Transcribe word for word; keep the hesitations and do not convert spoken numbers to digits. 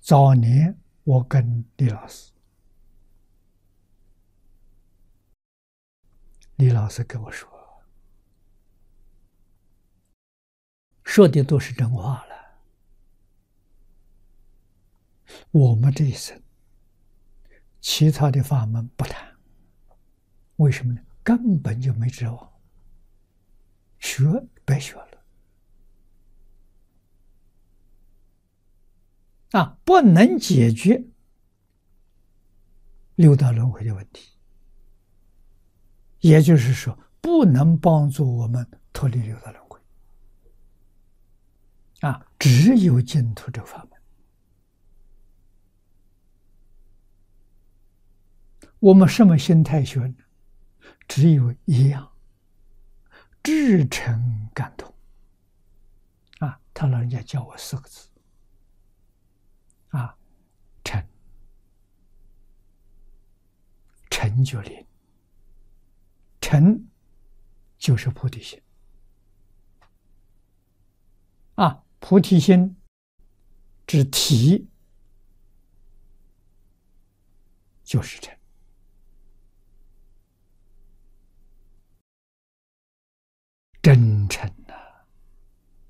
早年我跟李老师，李老师跟我说，说的都是真话了。我们这一生，其他的法门不谈，为什么呢？根本就没指望，学白学了啊，不能解决六道轮回的问题，也就是说，不能帮助我们脱离六道轮回啊，只有净土这个法门。我们什么心态学呢？只有一样，至诚感通啊！他老人家教我四个字啊，诚，诚就灵，诚就是菩提心啊，菩提心之体就是诚。真诚